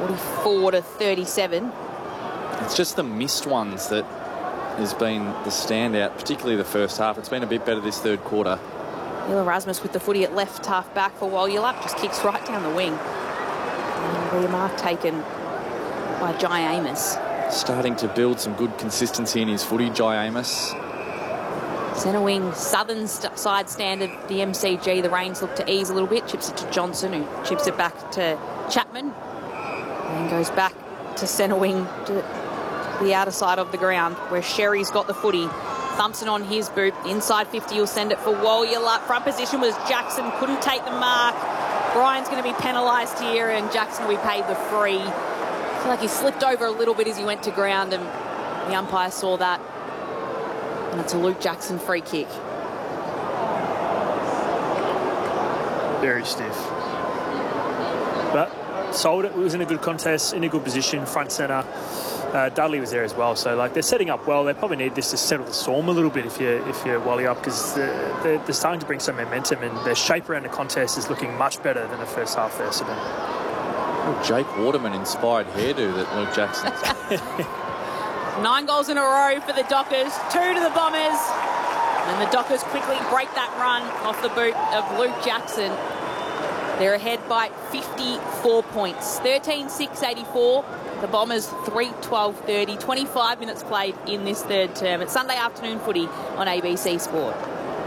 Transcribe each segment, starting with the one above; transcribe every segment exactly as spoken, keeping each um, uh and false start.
forty-four to thirty-seven. It's just the missed ones that has been the standout, particularly the first half. It's been a bit better this third quarter. Will Erasmus with the footy at left half back for Walyulup, just kicks right down the wing. And the mark taken by Jai Amos. Starting to build some good consistency in his footy, Jai Amos. Centre wing, southern st side standard, the M C G. The Rains look to ease a little bit. Chips it to Johnson, who chips it back to Chapman. And goes back to centre wing to the outer side of the ground where Sherry's got the footy. Thumpson on his boot. Inside fifty, he'll send it for Walyulup. Front position was Jackson. Couldn't take the mark. Brian's going to be penalised here and Jackson will be paid the free. I feel like he slipped over a little bit as he went to ground and the umpire saw that. And it's a Luke Jackson free kick. Very stiff. But sold it. It was in a good contest, in a good position, front centre. Uh, Dudley was there as well, so like they're setting up well. They probably need this to settle the storm a little bit if you're if you're Walyulup, because they're, they're, they're starting to bring some momentum and their shape around the contest is looking much better than the first half there. So Jake Waterman inspired hairdo that Luke Jackson's. Nine goals in a row for the Dockers, two to the Bombers. And the Dockers quickly break that run off the boot of Luke Jackson. They're ahead by fifty-four points. thirteen six eighty-four. The Bombers three twelve thirty. twenty-five minutes played in this third term. It's Sunday afternoon footy on A B C Sport.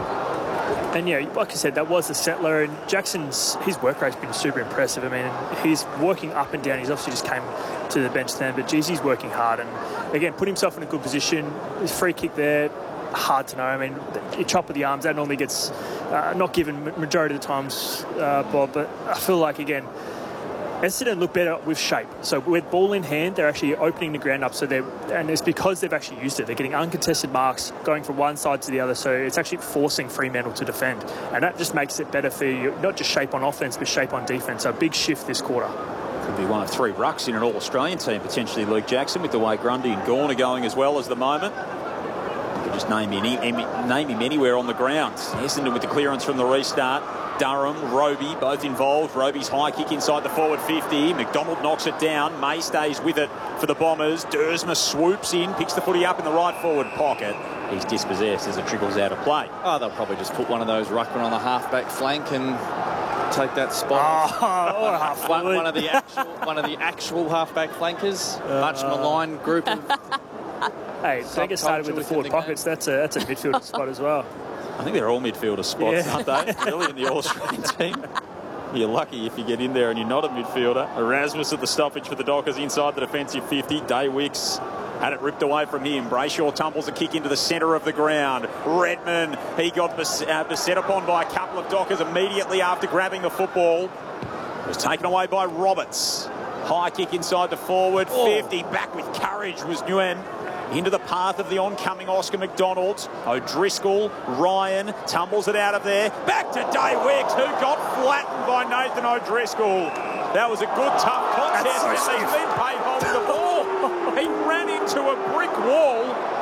And yeah, like I said, that was the settler, and Jackson's his work rate's been super impressive. I mean, he's working up and down. He's obviously just came to the bench then, but geez, he's working hard and again put himself in a good position. His free kick there, hard to know. I mean, you chop with the arms, that normally gets uh, not given majority of the times, uh, Bob. But I feel like again, Essendon look better with shape. So with ball in hand, they're actually opening the ground up. So they're, and it's because they've actually used it. They're getting uncontested marks, going from one side to the other. So it's actually forcing Fremantle to defend. And that just makes it better for you, not just shape on offense, but shape on defense. So a big shift this quarter. Could be one of three rucks in an All-Australian team, potentially Luke Jackson, with the way Grundy and Gawn are going as well as the moment. You could just name, any, any, name him anywhere on the ground. Essendon with the clearance from the restart. Durham, Roby, both involved. Roby's high kick inside the forward fifty. McDonald knocks it down. May stays with it for the Bombers. Dersma swoops in, picks the footy up in the right forward pocket. He's dispossessed as it trickles out of play. Oh, they'll probably just put one of those ruckmen on the half-back flank and take that spot. Oh, or half one, one of the actual, one of the actual half-back flankers. Uh, much maligned group of. Hey, they get started with the forward pockets. Game. That's a that's a midfielder spot as well. I think they're all midfielder spots, yeah. aren't they? Really in the All-Australian team. You're lucky if you get in there and you're not a midfielder. Erasmus at the stoppage for the Dockers inside the defensive fifty. Day Wicks had it ripped away from him. Brayshaw tumbles a kick into the centre of the ground. Redman, he got bes uh, beset upon by a couple of Dockers immediately after grabbing the football. It was taken away by Roberts. High kick inside the forward oh. fifty. Back with courage was Nguyen. Into the path of the oncoming Oscar McDonald. O'Driscoll, Ryan tumbles it out of there. Back to Day Wicks, who got flattened by Nathan O'Driscoll. That was a good, tough contest. So and he's been paid holding the ball. He ran into a brick wall.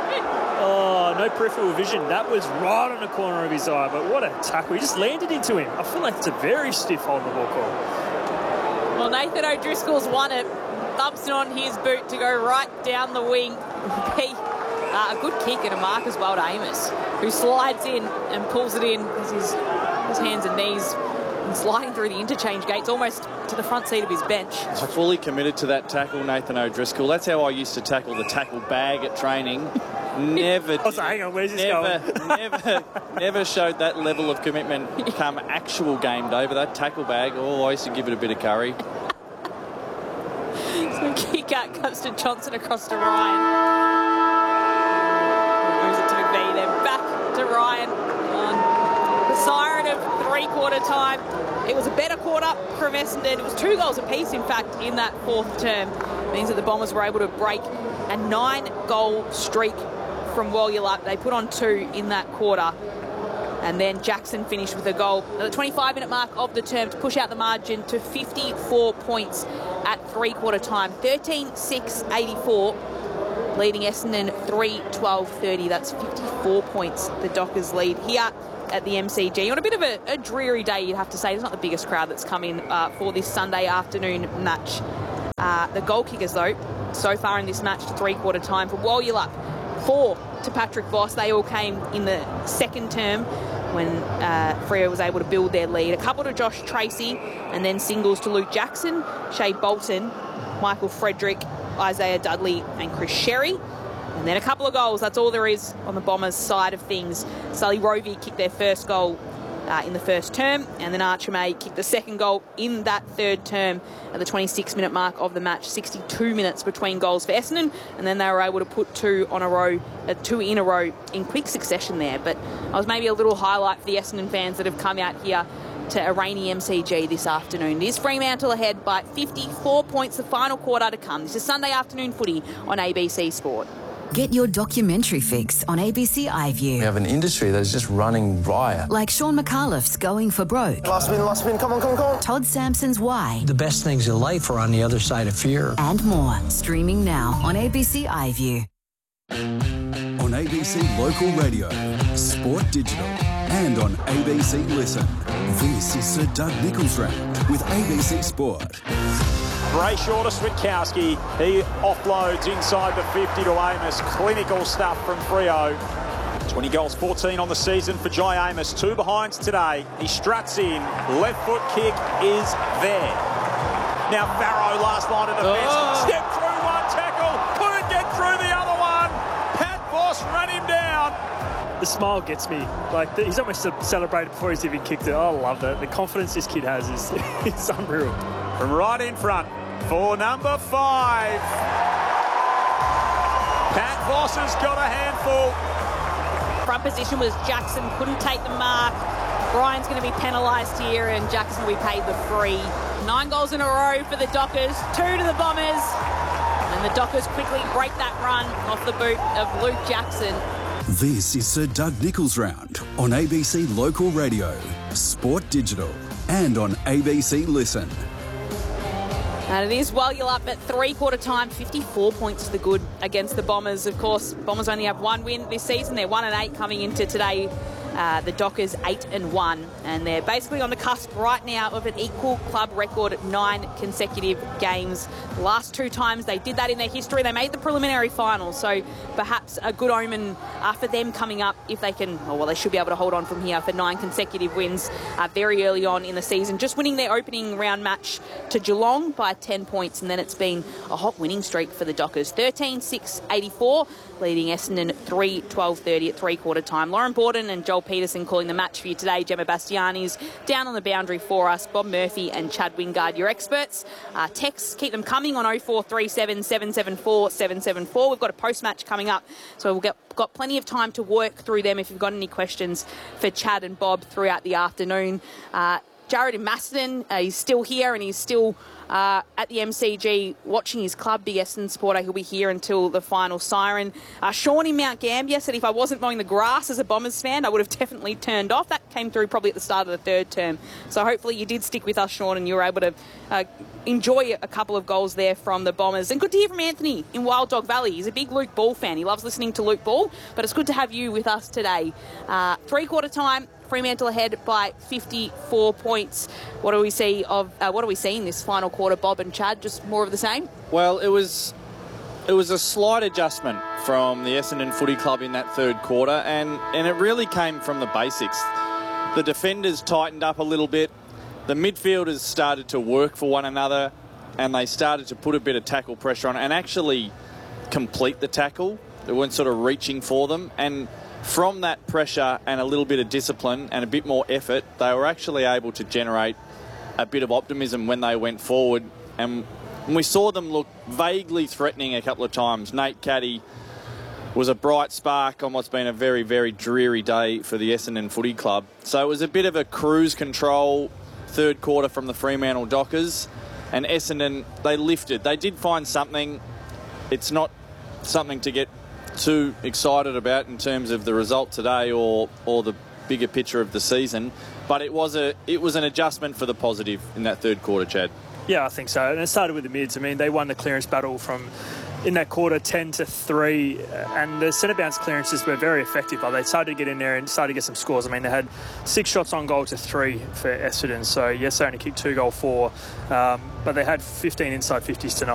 Oh, no peripheral vision. That was right on the corner of his eye. But what a tackle. He just landed into him. I feel like it's a very stiff hold the ball call. Well, Nathan O'Driscoll's won it. Thumpson on his boot to go right down the wing. He, uh, a good kick and a mark as well to Amos, who slides in and pulls it in with his, his hands and knees and sliding through the interchange gates almost to the front seat of his bench. So fully committed to that tackle, Nathan O'Driscoll. That's how I used to tackle the tackle bag at training. Never, oh, so hang on, where's this never, going? never, never showed that level of commitment come actual game day. But that tackle bag, oh, I used to give it a bit of curry. So kick out comes to Johnson across to Ryan. Moves it to McVee, then back to Ryan. On the siren of three-quarter time. It was a better quarter from Essendon. It was two goals apiece, in fact, in that fourth term. It means that the Bombers were able to break a nine-goal streak from Walyulup. They put on two in that quarter. And then Jackson finished with a goal at the twenty-five minute mark of the term to push out the margin to fifty-four points at three-quarter time. thirteen six eighty-four, leading Essendon three twelve thirty. That's fifty-four points the Dockers lead here at the M C G. On a bit of a, a dreary day, you'd have to say. It's not the biggest crowd that's come in uh, for this Sunday afternoon match. Uh, the goal kickers, though, so far in this match to three-quarter time for Walyulup, four to Patrick Voss. They all came in the second term when uh, Freo was able to build their lead. A couple to Josh Tracy, and then singles to Luke Jackson, Shea Bolton, Michael Frederick, Isaiah Dudley and Chris Sherry. And then a couple of goals. That's all there is on the Bombers' side of things. Sully Rovey kicked their first goal uh, in the first term, and then Archer May kicked the second goal in that third term at the twenty-six minute mark of the match. sixty-two minutes between goals for Essendon, and then they were able to put two on a row, uh, two in a row in quick succession there. But that was maybe a little highlight for the Essendon fans that have come out here to a rainy M C G this afternoon. It is Fremantle ahead by fifty-four points, the final quarter to come. This is Sunday afternoon footy on A B C Sport. Get your documentary fix on A B C iView. We have an industry that is just running riot. Like Sean McAuliffe's Going for Broke. Last spin, last spin, come on, come on, come on. Todd Sampson's Why. The best things in life are on the other side of fear. And more. Streaming now on A B C iView. On A B C Local Radio, Sport Digital, and on A B C Listen. This is Sir Doug Nicholls Round with A B C Sport. Brayshaw to Switkowski. He offloads inside the fifty to Amos. Clinical stuff from Freo. twenty goals, fourteen on the season for Jai Amos. Two behinds today. He struts in. Left foot kick is there. Now Farrow, last line of defence. Oh. Step through one tackle. Couldn't get through the other one. Pat Voss ran him down. The smile gets me. Like, the, he's almost celebrated before he's even kicked it. I love that. The confidence this kid has is it's unreal. From right in front for number five. Pat Voss has got a handful. Front position was Jackson, couldn't take the mark. Brian's going to be penalised here, and Jackson will be paid the free. Nine goals in a row for the Dockers, two to the Bombers. And the Dockers quickly break that run off the boot of Luke Jackson. This is Sir Doug Nicholls Round on A B C Local Radio, Sport Digital, and on A B C Listen. And it is Walyulup at three-quarter time, fifty-four points to the good against the Bombers. Of course, Bombers only have one win this season. They're one and eight coming into today. Uh, the Dockers eight and one, and they're basically on the cusp right now of an equal club record, nine consecutive games. The last two times they did that in their history, they made the preliminary final, so perhaps a good omen uh, for them coming up if they can, oh, well, they should be able to hold on from here for nine consecutive wins uh, very early on in the season. Just winning their opening round match to Geelong by ten points, and then it's been a hot winning streak for the Dockers. thirteen six eighty-four, leading Essendon three twelve thirty at three-quarter time. Lauren Borden and Joel Peterson calling the match for you today. Gemma Bastiani's down on the boundary for us. Bob Murphy and Chad Wingard, your experts. Uh, texts, keep them coming on oh four three seven, seven seven four, seven seven four. We've got a post-match coming up, so we've got, got plenty of time to work through them if you've got any questions for Chad and Bob throughout the afternoon. Uh, Jared in Macedon, uh, he's still here and he's still Uh, at the M C G watching his club, big Essendon supporter. He'll be here until the final siren. Uh, Sean in Mount Gambier said if I wasn't mowing the grass as a Bombers fan, I would have definitely turned off. That came through probably at the start of the third term. So hopefully you did stick with us, Sean, and you were able to uh, enjoy a couple of goals there from the Bombers. And good to hear from Anthony in Wild Dog Valley. He's a big Luke Ball fan. He loves listening to Luke Ball, but it's good to have you with us today. Uh, three-quarter time, Fremantle ahead by fifty-four points. What do we see of? Uh, what do we see in this final quarter, Bob and Chad? Just more of the same? Well, it was it was a slight adjustment from the Essendon Footy Club in that third quarter, and, and it really came from the basics. The defenders tightened up a little bit. The midfielders started to work for one another, and they started to put a bit of tackle pressure on and actually complete the tackle. They weren't sort of reaching for them, and from that pressure and a little bit of discipline and a bit more effort, they were actually able to generate a bit of optimism when they went forward. And we saw them look vaguely threatening a couple of times. Nate Caddy was a bright spark on what's been a very, very dreary day for the Essendon Footy Club. So it was a bit of a cruise control third quarter from the Fremantle Dockers. And Essendon, they lifted. They did find something. It's not something to get too excited about in terms of the result today or or the bigger picture of the season, but it was a it was an adjustment for the positive in that third quarter, Chad. Yeah, I think so. And it started with the mids. I mean, they won the clearance battle from in that quarter, ten to three, and the centre bounce clearances were very effective. But they started to get in there and started to get some scores. I mean, they had six shots on goal to three for Essendon. So yes, they only kicked two goal four, um, but they had fifteen inside fifties tonight.